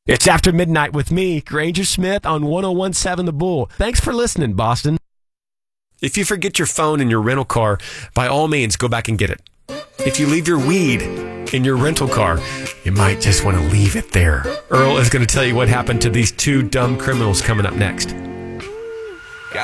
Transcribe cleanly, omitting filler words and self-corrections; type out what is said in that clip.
It's After Midnight with me, Granger Smith, on 101.7 The Bull. Thanks for listening, Boston. If you forget your phone in your rental car, by all means, go back and get it. If you leave your weed in your rental car, you might just want to leave it there. Earl is going to tell you what happened to these two dumb criminals coming up next.